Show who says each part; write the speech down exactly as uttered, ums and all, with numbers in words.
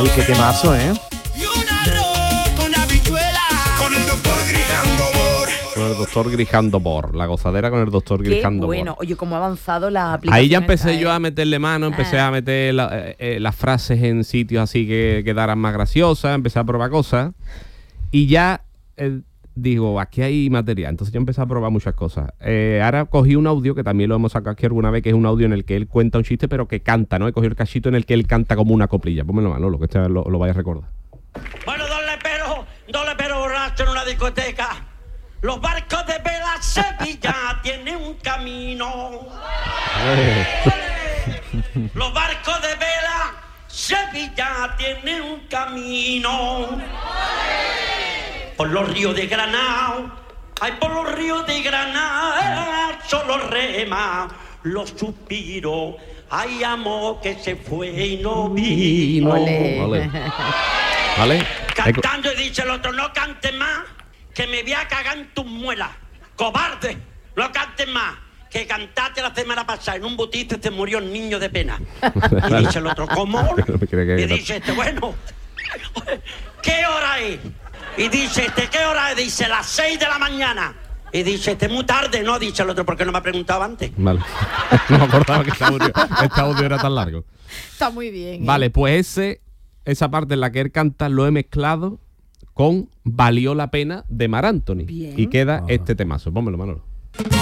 Speaker 1: Uy, qué temazo, ¿eh?
Speaker 2: Con el doctor Grijando Bor, la gozadera con el doctor
Speaker 3: Qué
Speaker 2: Grijando
Speaker 3: bueno.
Speaker 2: Bor.
Speaker 3: Oye, cómo ha avanzado la aplicación.
Speaker 2: Ahí ya empecé
Speaker 3: esta,
Speaker 2: yo
Speaker 3: ¿eh?
Speaker 2: a meterle mano, empecé
Speaker 3: Ah.
Speaker 2: a meter la- eh, eh, las frases en sitios así que quedaran más graciosas, empecé a probar cosas y ya eh, digo, aquí hay material. Entonces yo empecé a probar muchas cosas. Eh, ahora cogí un audio que también lo hemos sacado aquí alguna vez, que es un audio en el que él cuenta un chiste pero que canta, ¿no? He cogido el cachito en el que él canta como una coplilla. Pónmelo malo, lo que este lo, lo vais a recordar.
Speaker 4: Bueno, dos leperos, dos leperos borrachos en una discoteca. Los barcos de vela Sevilla tienen un camino. Los barcos de vela Sevilla tienen un camino. Por los ríos de Granada, ay, por los ríos de Granada, solo rema los suspiros. Ay, amor que se fue y no vino.
Speaker 3: Ole.
Speaker 2: Vale. ¿Vale?
Speaker 4: Cantando y dice el otro, no cantes más, que me voy a cagar en tus muelas. ¡Cobarde! No cantes más, que cantaste la semana pasada en un butiste te murió un niño de pena. Y dice el otro, ¿cómo?
Speaker 2: No me cree que-
Speaker 4: Y dice este, bueno, ¿qué hora es? Y dice este, ¿qué hora es? Dice, las seis de la mañana. Y dice este, muy tarde, ¿no? Dice el otro, ¿por qué no me ha preguntado antes?
Speaker 2: Vale. No me acordaba que este audio, este audio era tan largo.
Speaker 3: Está muy bien. ¿eh?
Speaker 2: Vale, pues ese, esa parte en la que él canta lo he mezclado con Valió la pena de Mar Anthony.
Speaker 3: Bien.
Speaker 2: Y queda este temazo. Pónmelo, Manolo.